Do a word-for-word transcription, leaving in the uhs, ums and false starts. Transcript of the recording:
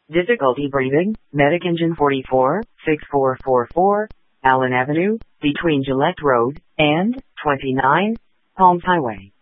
Difficulty breathing, Medic Engine forty-four, six four four four, Allen Avenue, between Gillette Road and twenty-nine, Palms Highway.